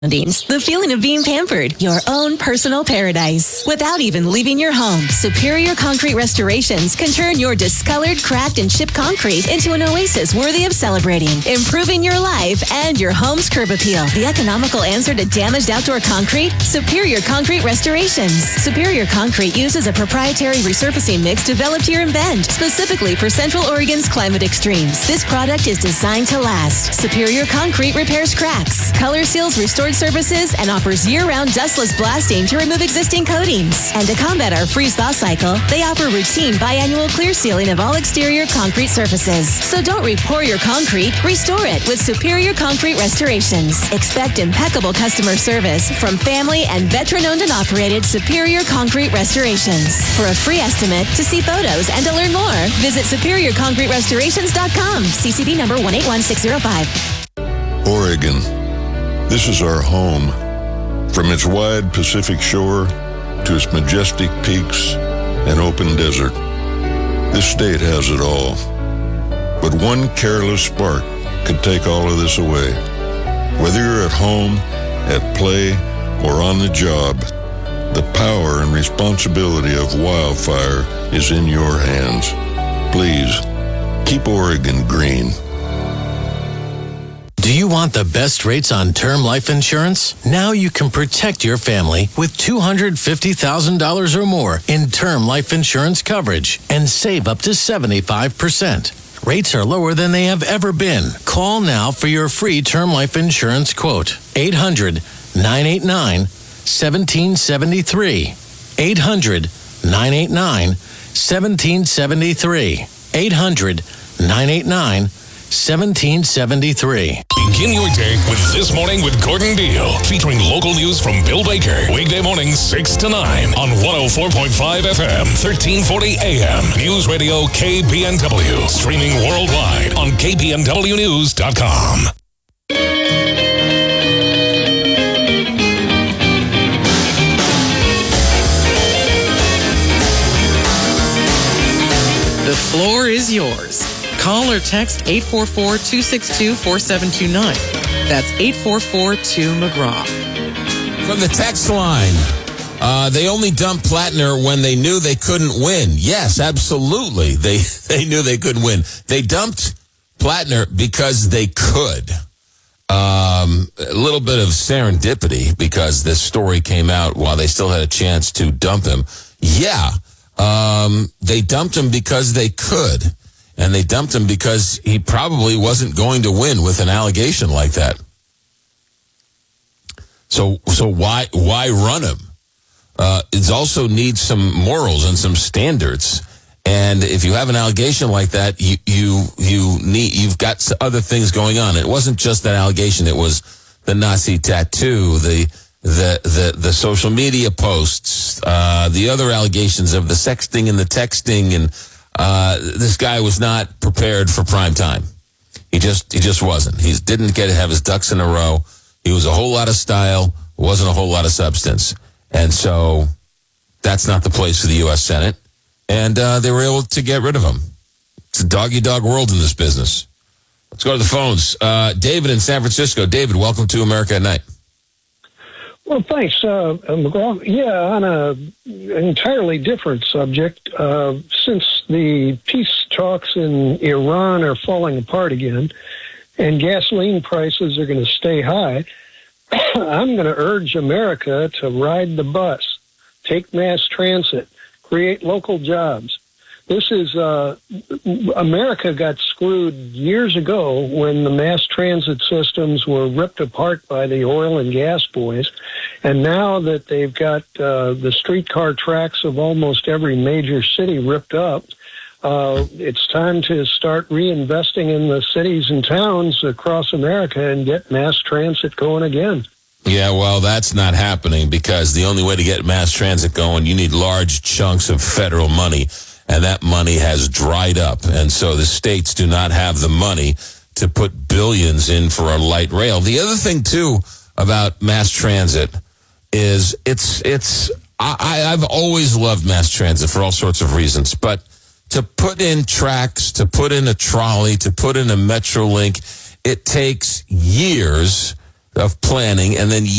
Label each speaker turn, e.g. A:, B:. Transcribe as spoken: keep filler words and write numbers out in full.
A: The feeling of being pampered, your own personal paradise. Without even leaving your home, Superior Concrete Restorations can turn your discolored, cracked, and chipped concrete into an oasis worthy of celebrating, improving your life and your home's curb appeal. The economical answer to damaged outdoor concrete? Superior Concrete Restorations. Superior Concrete uses a proprietary resurfacing mix developed here in Bend, specifically for Central Oregon's climate extremes. This product is designed to last. Superior Concrete repairs cracks, color seals restored services, and offers year-round dustless blasting to remove existing coatings. And to combat our freeze-thaw cycle, they offer routine biannual clear sealing of all exterior concrete surfaces. So don't re-pour your concrete, restore it with Superior Concrete Restorations. Expect impeccable customer service from family and veteran-owned and operated Superior Concrete Restorations. For a free estimate, to see photos, and to learn more, visit superior concrete restorations dot com. C C B number one eight one six zero five.
B: Oregon. This is our home. From its wide Pacific shore to its majestic peaks and open desert, this state has it all. But one careless spark could take all of this away. Whether you're at home, at play, or on the job, the power and responsibility of wildfire is in your hands. Please, keep Oregon green.
C: Do you want the best rates on term life insurance? Now you can protect your family with two hundred fifty thousand dollars or more in term life insurance coverage and save up to seventy-five percent. Rates are lower than they have ever been. Call now for your free term life insurance quote. eight hundred, nine eight nine, one seven seven three. eight hundred, nine eight nine, one seven seven three. eight hundred, nine eight nine, one seven seven three.
D: Begin your day with This Morning with Gordon Deal, featuring local news from Bill Baker. Weekday mornings six to nine on one oh four point five F M, thirteen forty A M. News Radio K B N W. Streaming worldwide on K B N W news dot com.
E: The floor is yours. Call or text eight four four, two six two, four seven two nine. That's eight four four two, McGraw.
F: From the text line, uh, they only dumped Plattner when they knew they couldn't win. Yes, absolutely. They they knew they couldn't win. They dumped Plattner because they could. Um, a little bit of serendipity because this story came out while they still had a chance to dump him. Yeah, um, they dumped him because they could. And they dumped him because he probably wasn't going to win with an allegation like that. So, so why why run him? Uh, it also needs some morals and some standards. And if you have an allegation like that, you you you need you've got other things going on. It wasn't just that allegation; it was the Nazi tattoo, the the the the social media posts, uh, the other allegations of the sexting and the texting and. Uh, this guy was not prepared for prime time. He just he just wasn't. He didn't get to have his ducks in a row. He was a whole lot of style, wasn't a whole lot of substance. And so that's not the place for the U S Senate. And uh, they were able to get rid of him. It's a dog-eat-dog world in this business. Let's go to the phones. Uh, David in San Francisco. David, welcome to America at Night.
G: Well, thanks, uh, McGraw. Yeah, on a, an entirely different subject, uh, since the peace talks in Iran are falling apart again and gasoline prices are going to stay high, I'm going to urge America to ride the bus, take mass transit, create local jobs. This is, uh, America got screwed years ago when the mass transit systems were ripped apart by the oil and gas boys. And now that they've got uh, the streetcar tracks of almost every major city ripped up, uh, it's time to start reinvesting in the cities and towns across America and get mass transit going again.
F: Yeah, well, that's not happening because the only way to get mass transit going, you need large chunks of federal money. And that money has dried up. And so the states do not have the money to put billions in for a light rail. The other thing, too, about mass transit is it's, it's, I, I've always loved mass transit for all sorts of reasons. But to put in tracks, to put in a trolley, to put in a Metrolink, it takes years of planning, and then